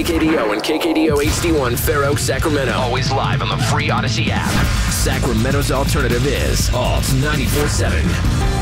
KKDO and KKDO HD1 Fair Oaks, Sacramento. Always live on the free Odyssey app. Sacramento's alternative is Alt 94.7.